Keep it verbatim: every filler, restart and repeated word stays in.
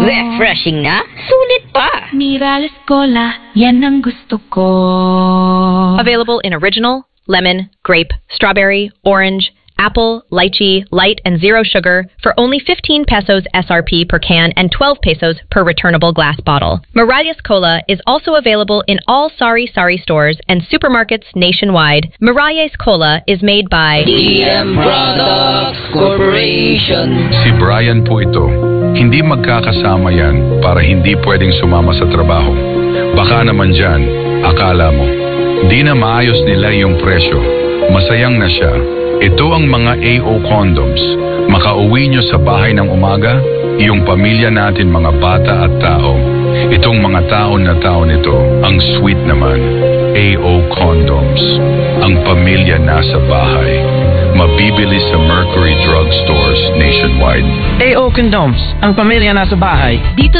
Refreshing na? Sulit pa! Mirales Cola, yan ang gusto ko. Available in original, lemon, grape, strawberry, orange, apple, lychee, light, and zero sugar for only fifteen pesos S R P per can and twelve pesos per returnable glass bottle. Miralles Cola is also available in all Sari Sari stores and supermarkets nationwide. Miralles Cola is made by D M Products Corporation. Si Brian po ito. Hindi magkakasama yan para hindi pwedeng sumama sa trabaho. Baka naman dyan, akala mo. Di na maayos nila yung presyo. Masayang na siya. Ito ang mga A O condoms. Makauwi nyo sa bahay ng umaga, iyong pamilya natin, mga bata at tao. Itong mga taon na taon ito, ang sweet naman. A O condoms. Ang pamilya nasa bahay. Mabibili sa Mercury Drug Stores nationwide. A O Condoms, ang pamilya nasa bahay. Dito